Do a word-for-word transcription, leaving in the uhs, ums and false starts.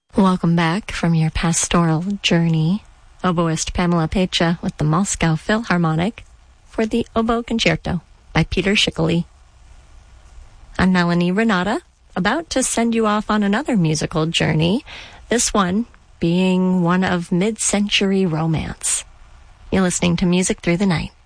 Welcome back from your pastoral journey. Oboist Pamela Pecha with the Moscow Philharmonic for the Oboe Concerto by Peter Schickele. I'm Melanie Renata, about to send you off on another musical journey, this one being one of mid-century romance. You're listening to Music Through the Night.